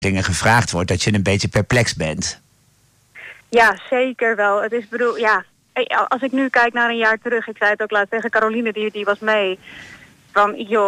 dingen gevraagd wordt, dat je een beetje perplex bent. Ja, zeker wel. Het is als ik nu kijk naar een jaar terug, ik zei het ook laatst tegen Caroline, die was mee. Van, joh,